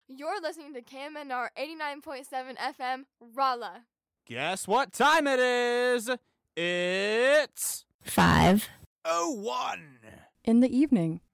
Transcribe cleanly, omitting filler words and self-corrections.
You're listening to KMNR 89.7 FM, Rolla. Guess what time it is? It's 5:01 in in the evening.